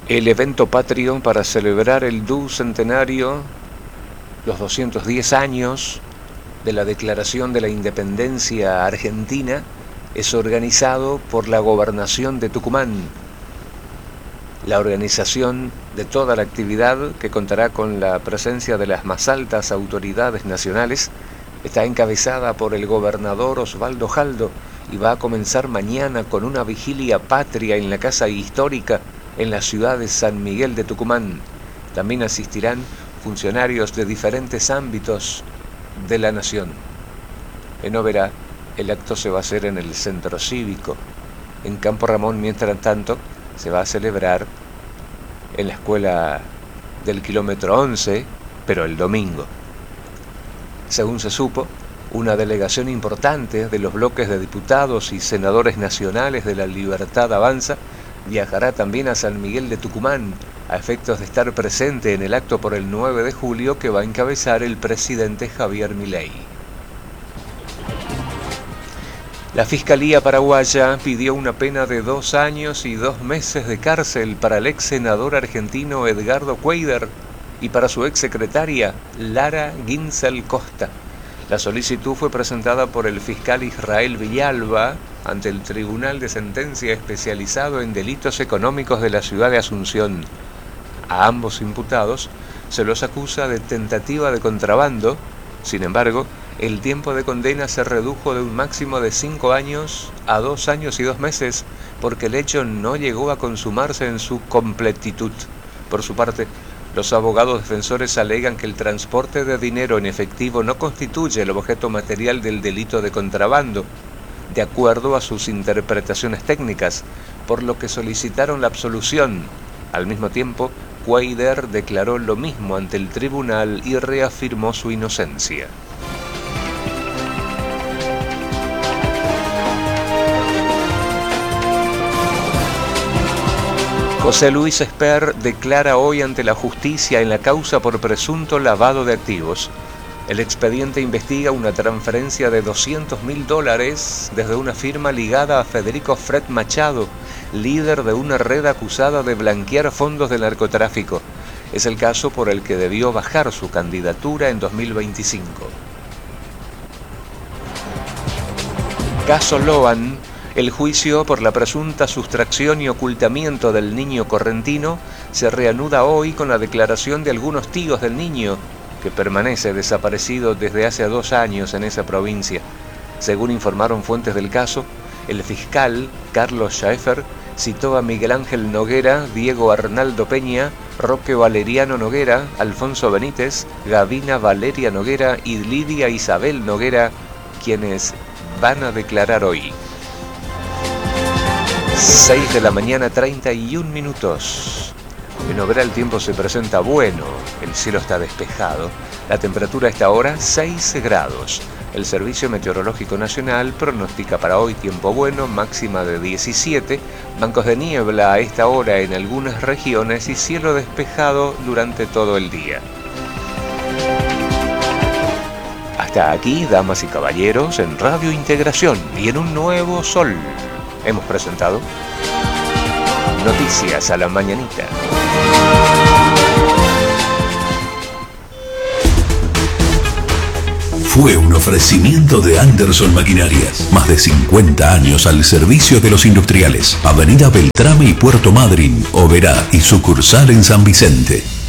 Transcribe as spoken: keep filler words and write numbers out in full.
El evento patrio para celebrar el ducentenario, los doscientos diez años de la Declaración de la Independencia Argentina, es organizado por la Gobernación de Tucumán. La organización de toda la actividad, que contará con la presencia de las más altas autoridades nacionales, está encabezada por el gobernador Osvaldo Jaldo y va a comenzar mañana con una vigilia patria en la Casa Histórica en la ciudad de San Miguel de Tucumán. También asistirán funcionarios de diferentes ámbitos de la nación. En Oberá, el acto se va a hacer en el Centro Cívico. En Campo Ramón, mientras tanto, se va a celebrar en la escuela del kilómetro once, pero el domingo. Según se supo, una delegación importante de los bloques de diputados y senadores nacionales de la Libertad Avanza viajará también a San Miguel de Tucumán a efectos de estar presente en el acto por el nueve de julio que va a encabezar el presidente Javier Milei. La Fiscalía paraguaya pidió una pena de dos años y dos meses de cárcel para el ex senador argentino Edgardo Cuéllar y para su ex secretaria Lara Ginsel Costa. La solicitud fue presentada por el fiscal Israel Villalba ante el Tribunal de Sentencia Especializado en Delitos Económicos de la ciudad de Asunción. A ambos imputados se los acusa de tentativa de contrabando. Sin embargo, el tiempo de condena se redujo de un máximo de cinco años a dos años y dos meses porque el hecho no llegó a consumarse en su completitud. Por su parte, los abogados defensores alegan que el transporte de dinero en efectivo no constituye el objeto material del delito de contrabando, de acuerdo a sus interpretaciones técnicas, por lo que solicitaron la absolución. Al mismo tiempo, Cuéllar declaró lo mismo ante el tribunal y reafirmó su inocencia. José Luis Esper declara hoy ante la justicia en la causa por presunto lavado de activos. El expediente investiga una transferencia de doscientos mil dólares desde una firma ligada a Federico Fred Machado, líder de una red acusada de blanquear fondos del narcotráfico. Es el caso por el que debió bajar su candidatura en dos mil veinticinco. Caso Loan. El juicio por la presunta sustracción y ocultamiento del niño correntino se reanuda hoy con la declaración de algunos tíos del niño, que permanece desaparecido desde hace dos años en esa provincia. Según informaron fuentes del caso, el fiscal Carlos Schaeffer citó a Miguel Ángel Noguera, Diego Arnaldo Peña, Roque Valeriano Noguera, Alfonso Benítez, Gavina Valeria Noguera y Lidia Isabel Noguera, quienes van a declarar hoy. seis de la mañana, treinta y un minutos. En Oberá el tiempo se presenta bueno, el cielo está despejado, la temperatura a esta hora seis grados. El Servicio Meteorológico Nacional pronostica para hoy tiempo bueno, máxima de diecisiete, bancos de niebla a esta hora en algunas regiones y cielo despejado durante todo el día. Hasta aquí, damas y caballeros, en Radio Integración y en un nuevo sol. Hemos presentado Noticias a la Mañanita. Fue un ofrecimiento de Anderson Maquinarias. Más de cincuenta años al servicio de los industriales. Avenida Beltrame y Puerto Madryn, Oberá y sucursal en San Vicente.